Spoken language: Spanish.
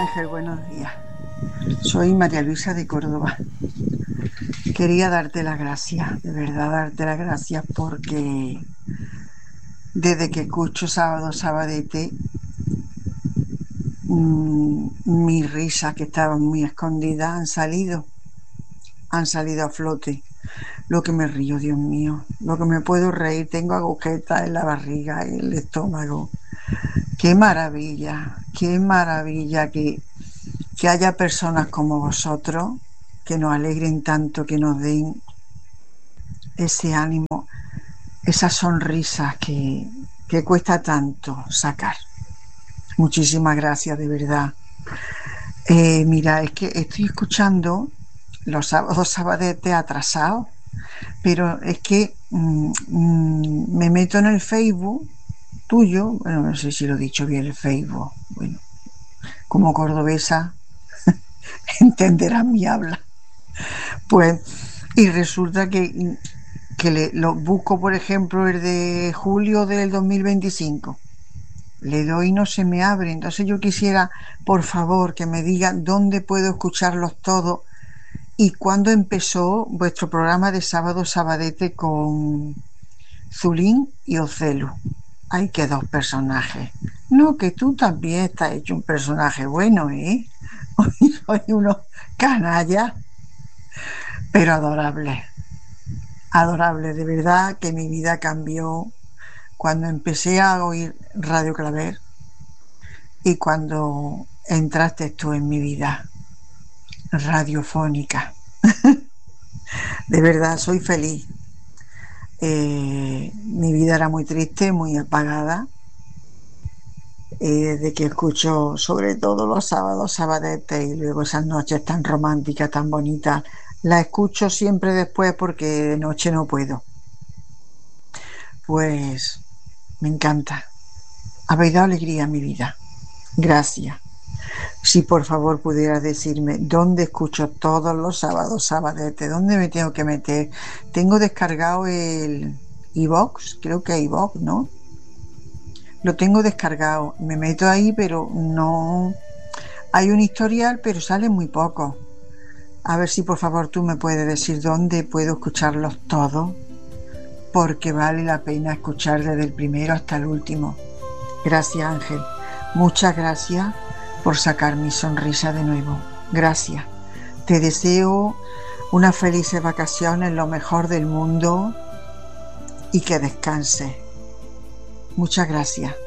Ángel, buenos días. Soy María Luisa de Córdoba. Quería darte las gracias, de verdad darte las gracias porque desde que escucho Sábado Sabadete, mis risas que estaban muy escondidas han salido a flote. Lo que me río, Dios mío, lo que me puedo reír, tengo agujetas en la barriga y el estómago. Qué maravilla que haya personas como vosotros que nos alegren tanto, que nos den ese ánimo, esas sonrisas que cuesta tanto sacar. Muchísimas gracias, de verdad. Mira, es que estoy escuchando los sábados sabadete atrasados, pero es que me meto en el Facebook tuyo, bueno, no sé si lo he dicho bien, el Facebook, bueno, como cordobesa entenderás mi habla. Pues, y resulta que lo busco, por ejemplo, el de julio del 2025. Le doy y no se me abre. Entonces yo quisiera, por favor, que me diga dónde puedo escucharlos todos y cuándo empezó vuestro programa de Sábado Sabadete con Zulín y Ocelu. Hay que dos personajes. No, que tú también estás hecho un personaje bueno, ¿eh? Soy unos canallas, pero adorables. Adorable, de verdad que mi vida cambió cuando empecé a oír Radio Claver y cuando entraste tú en mi vida radiofónica. De verdad, soy feliz. Mi vida era muy triste, muy apagada. Desde que escucho sobre todo los sábados sabadetes y luego esas noches tan románticas, tan bonitas, la escucho siempre después porque de noche no puedo. Pues me encanta. Habéis dado alegría a mi vida. Gracias. Si por favor pudieras decirme dónde escucho todos los sábados sabadete, dónde me tengo que meter. Tengo descargado el iVoox, creo que es iVoox, ¿no? Lo tengo descargado, me meto ahí, pero no... Hay un historial, pero sale muy poco. A ver si por favor tú me puedes decir dónde puedo escucharlos todos, porque vale la pena escuchar desde el primero hasta el último. Gracias, Ángel. Muchas gracias por sacar mi sonrisa de nuevo. Gracias. Te deseo unas felices vacaciones, lo mejor del mundo y que descanses. Muchas gracias.